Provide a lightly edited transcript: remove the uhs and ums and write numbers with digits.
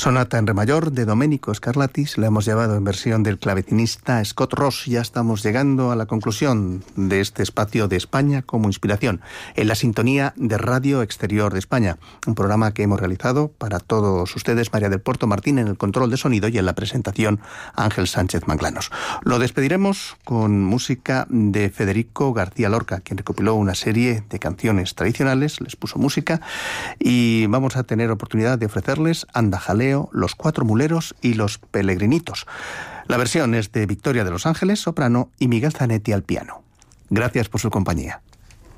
Sonata en re mayor de Domenico Scarlatis, la hemos llevado en versión del clavecinista Scott Ross. Ya estamos llegando a la conclusión de este espacio de España como inspiración, en la sintonía de Radio Exterior de España, un programa que hemos realizado para todos ustedes, María del Puerto Martín en el control de sonido y en la presentación Ángel Sánchez Manglanos. Lo despediremos con música de Federico García Lorca, quien recopiló una serie de canciones tradicionales, les puso música y vamos a tener oportunidad de ofrecerles Anda Jaleo, Los Cuatro Muleros y Los Pelegrinitos. La versión es de Victoria de Los Ángeles, soprano, y Miguel Zanetti al piano. Gracias por su compañía.